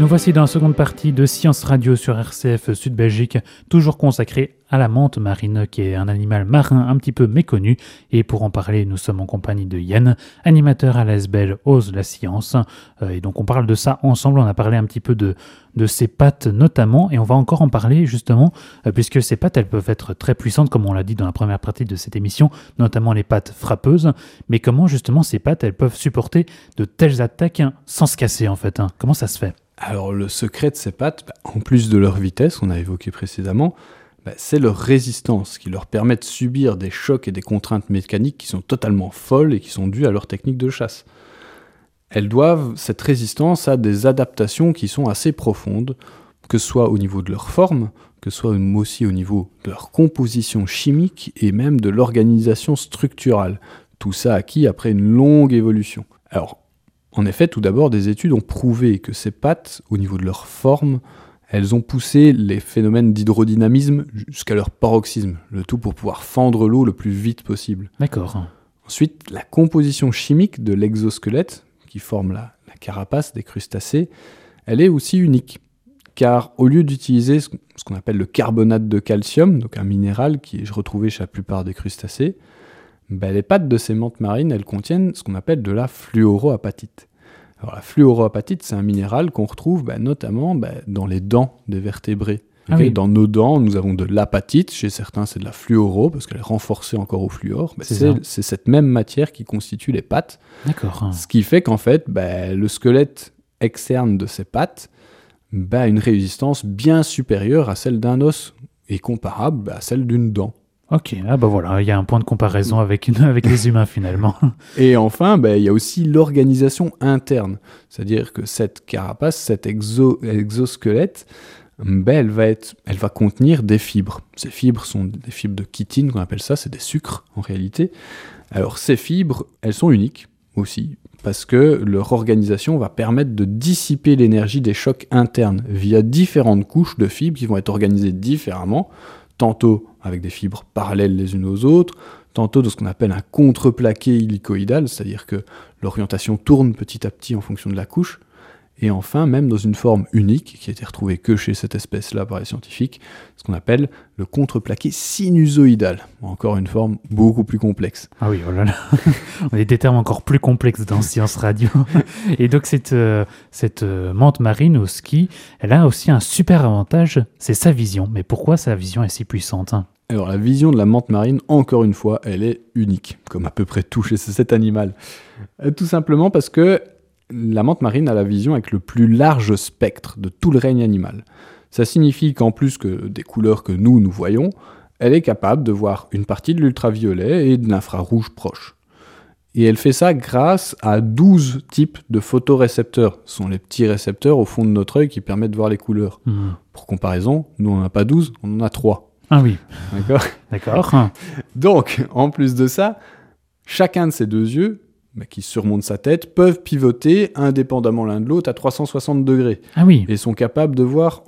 Nous voici dans la seconde partie de Science Radio sur RCF Sud Belgique, toujours consacrée à la mante marine, qui est un animal marin un petit peu méconnu. Et pour en parler, nous sommes en compagnie de Yann, animateur à l'ASBL Ose la Science. Et donc on parle de ça ensemble, on a parlé un petit peu de ses pattes notamment, et on va encore en parler justement, puisque ces pattes, elles peuvent être très puissantes, comme on l'a dit dans la première partie de cette émission, notamment les pattes frappeuses. Mais comment justement ces pattes, elles peuvent supporter de telles attaques sans se casser en fait, hein. Comment ça se fait ? Alors le secret de ces pattes, en plus de leur vitesse, qu'on a évoqué précédemment, c'est leur résistance qui leur permet de subir des chocs et des contraintes mécaniques qui sont totalement folles et qui sont dues à leur technique de chasse. Elles doivent cette résistance à des adaptations qui sont assez profondes, que ce soit au niveau de leur forme, que ce soit aussi au niveau de leur composition chimique et même de l'organisation structurale. Tout ça acquis après une longue évolution. Alors, en effet, tout d'abord, des études ont prouvé que ces pattes, au niveau de leur forme, elles ont poussé les phénomènes d'hydrodynamisme jusqu'à leur paroxysme, le tout pour pouvoir fendre l'eau le plus vite possible. D'accord. Ensuite, la composition chimique de l'exosquelette, qui forme la carapace des crustacés, elle est aussi unique. Car au lieu d'utiliser ce qu'on appelle le carbonate de calcium, donc un minéral qui est retrouvé chez la plupart des crustacés, les pattes de ces mantes marines, elles contiennent ce qu'on appelle de la fluoroapatite. Alors la fluoroapatite, c'est un minéral qu'on retrouve notamment dans les dents des vertébrés. Ah oui. Dans nos dents, nous avons de l'apatite, chez certains c'est de la fluoro, parce qu'elle est renforcée encore au fluor. C'est cette même matière qui constitue les pattes. D'accord. Ce qui fait qu'en fait, le squelette externe de ces pattes a une résistance bien supérieure à celle d'un os, et comparable à celle d'une dent. Ok, voilà, il y a un point de comparaison avec les humains finalement. Et enfin, il y a aussi l'organisation interne. C'est-à-dire que cette carapace, cet exosquelette, elle va contenir des fibres. Ces fibres sont des fibres de chitine, qu'on appelle ça, c'est des sucres en réalité. Alors ces fibres, elles sont uniques aussi, parce que leur organisation va permettre de dissiper l'énergie des chocs internes via différentes couches de fibres qui vont être organisées différemment, tantôt avec des fibres parallèles les unes aux autres, tantôt de ce qu'on appelle un contreplaqué hélicoïdal, c'est-à-dire que l'orientation tourne petit à petit en fonction de la couche, et enfin, même dans une forme unique, qui a été retrouvée que chez cette espèce-là par les scientifiques, ce qu'on appelle le contreplaqué sinusoïdal, encore une forme beaucoup plus complexe. Ah oui, oh là là, on a des termes encore plus complexes dans Science Radio. Et donc cette mante marine au ski, elle a aussi un super avantage, c'est sa vision. Mais pourquoi sa vision est si puissante, hein ? Alors la vision de la mante marine, encore une fois, elle est unique, comme à peu près tout chez cet animal. Tout simplement parce que la mante marine a la vision avec le plus large spectre de tout le règne animal. Ça signifie qu'en plus que des couleurs que nous voyons, elle est capable de voir une partie de l'ultraviolet et de l'infrarouge proche. Et elle fait ça grâce à 12 types de photorécepteurs. Ce sont les petits récepteurs au fond de notre œil qui permettent de voir les couleurs. Pour comparaison, nous on n'en a pas 12, on en a 3. Ah oui. D'accord. Donc, en plus de ça, chacun de ces deux yeux, qui surmontent sa tête, peuvent pivoter indépendamment l'un de l'autre à 360 degrés. Ah oui. Et sont capables de voir